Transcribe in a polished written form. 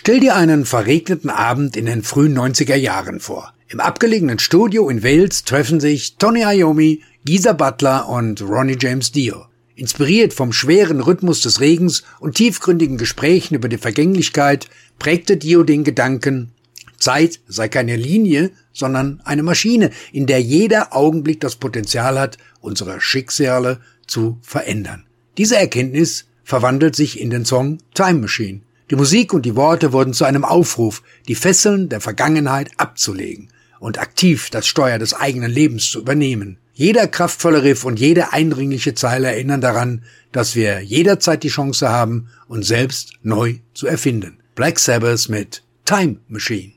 Stell dir einen verregneten Abend in den frühen 90er Jahren vor. Im abgelegenen Studio in Wales treffen sich Tony Iommi, Geezer Butler und Ronnie James Dio. Inspiriert vom schweren Rhythmus des Regens und tiefgründigen Gesprächen über die Vergänglichkeit prägte Dio den Gedanken, Zeit sei keine Linie, sondern eine Maschine, in der jeder Augenblick das Potenzial hat, unsere Schicksale zu verändern. Diese Erkenntnis verwandelt sich in den Song Time Machine. Die Musik und die Worte wurden zu einem Aufruf, die Fesseln der Vergangenheit abzulegen und aktiv das Steuer des eigenen Lebens zu übernehmen. Jeder kraftvolle Riff und jede eindringliche Zeile erinnern daran, dass wir jederzeit die Chance haben, uns selbst neu zu erfinden. Black Sabbath mit Time Machine.